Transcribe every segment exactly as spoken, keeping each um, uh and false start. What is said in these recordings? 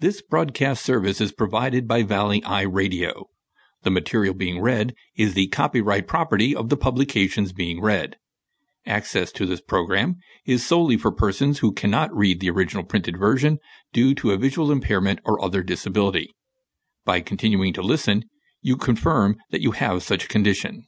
This broadcast service is provided by Valley Eye Radio. The material being read is the copyright property of the publications being read. Access to this program is solely for persons who cannot read the original printed version due to a visual impairment or other disability. By continuing to listen, you confirm that you have such a condition.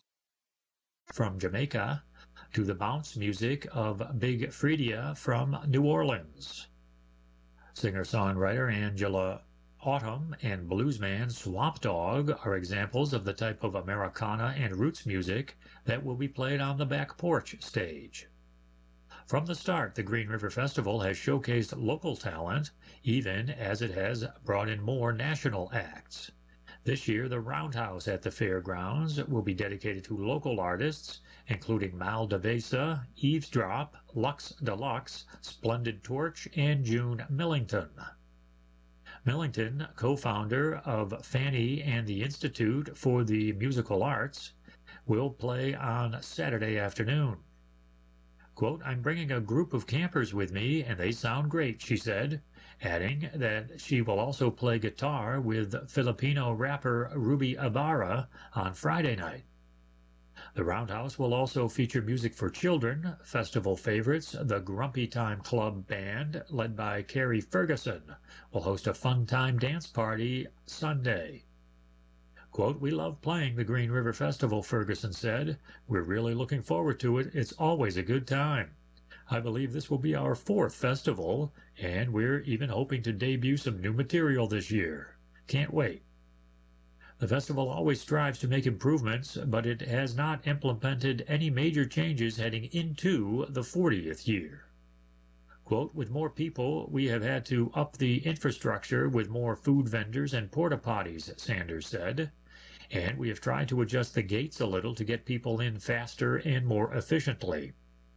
From Jamaica to the bounce music of Big Freedia from New Orleans. Singer-songwriter Angela Autumn and bluesman Swamp Dogg are examples of the type of Americana and roots music that will be played on the Back Porch stage. From the start, the Green River Festival has showcased local talent, even as it has brought in more national acts. This year, the Roundhouse at the fairgrounds will be dedicated to local artists, including Mal DeVesa, Eavesdrop, Lux Deluxe, Splendid Torch, and June Millington. Millington, co-founder of Fanny and the Institute for the Musical Arts, will play on Saturday afternoon. Quote, "I'm bringing a group of campers with me, and they sound great," she said, adding that she will also play guitar with Filipino rapper Ruby Ibarra on Friday night. The Roundhouse will also feature music for children. Festival favorites, the Grumpy Time Club Band, led by Carrie Ferguson, will host a fun time dance party Sunday. Quote, "We love playing the Green River Festival," Ferguson said. "We're really looking forward to it. It's always a good time. I believe this will be our fourth festival, and we're even hoping to debut some new material this year. Can't wait." The festival always strives to make improvements, but it has not implemented any major changes heading into the fortieth year. Quote, "With more people, we have had to up the infrastructure with more food vendors and porta potties," Sanders said, "and we have tried to adjust the gates a little to get people in faster and more efficiently."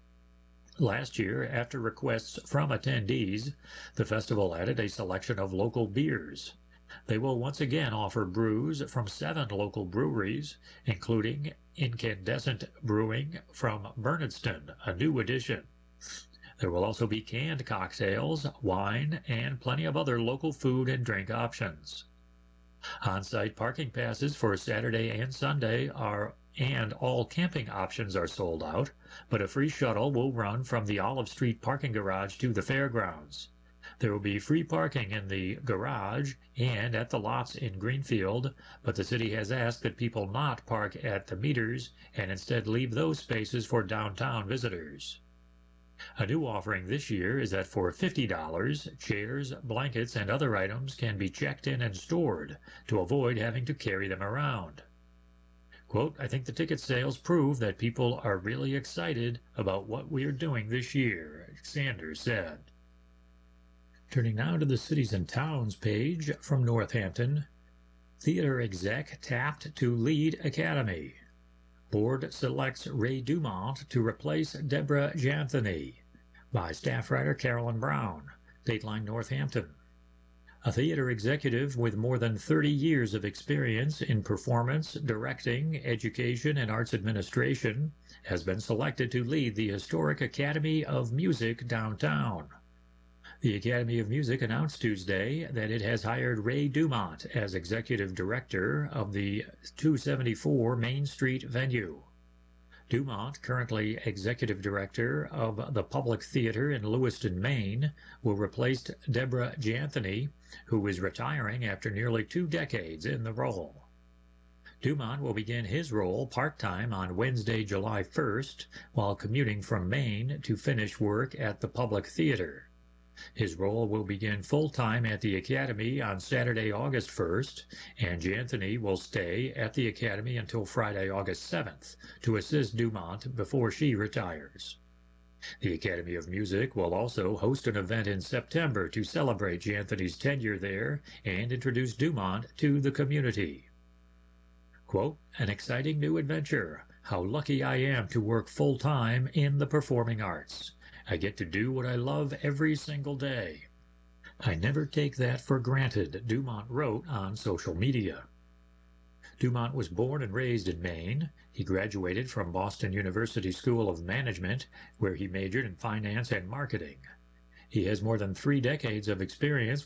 Last year, after requests from attendees, the festival added a selection of local beers. They will once again offer brews from seven local breweries, including Incandescent Brewing from Bernardston, a new addition. There will also be canned cocktails, wine, and plenty of other local food and drink options. On-site parking passes for Saturday and Sunday are and all camping options are sold out, but a free shuttle will run from the Olive Street parking garage to the fairgrounds. There will be free parking in the garage and at the lots in Greenfield, but the city has asked that people not park at the meters and instead leave those spaces for downtown visitors. A new offering this year is that for fifty dollars, chairs, blankets, and other items can be checked in and stored to avoid having to carry them around. Quote, "I think the ticket sales prove that people are really excited about what we are doing this year," Sanders said. Turning now to the Cities and Towns page from Northampton. Theater exec tapped to lead Academy. Board selects Ray Dumont to replace Deborah Janthony, by staff writer Carolyn Brown, Dateline Northampton. A theater executive with more than thirty years of experience in performance, directing, education, and arts administration has been selected to lead the historic Academy of Music downtown. The Academy of Music announced Tuesday that it has hired Ray Dumont as executive director of the two seventy-four Main Street venue. Dumont, currently executive director of the Public Theater in Lewiston, Maine, will replace Deborah Janthony, who is retiring after nearly two decades in the role. Dumont will begin his role part-time on Wednesday, July first, while commuting from Maine to finish work at the Public Theater. His role will begin full-time at the Academy on Saturday, August first, and Janthony will stay at the Academy until Friday, August seventh, to assist Dumont before she retires. The Academy of Music will also host an event in September to celebrate Janthony's tenure there and introduce Dumont to the community. Quote, "An exciting new adventure. How lucky I am to work full-time in the performing arts. I get to do what I love every single day. I never take that for granted," Dumont wrote on social media. Dumont was born and raised in Maine. He graduated from Boston University School of Management, where he majored in finance and marketing. He has more than three decades of experience